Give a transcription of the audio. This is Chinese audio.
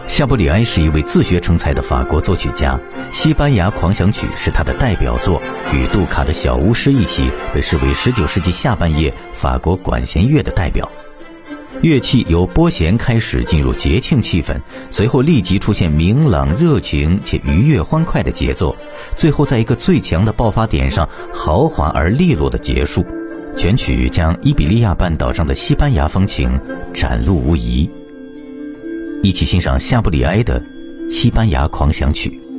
夏布里埃是一位自学成才的法国作曲家，西班牙狂想曲是他的代表作，与杜卡的小巫师一起被视为19世纪下半叶法国管弦乐的代表。乐器由拨弦开始进入节庆气氛，随后立即出现明朗热情且愉悦欢快的节奏，最后在一个最强的爆发点上豪华而利落的结束。全曲将伊比利亚半岛上的西班牙风情展露无遗。一起欣赏夏布里埃的《西班牙狂想曲》。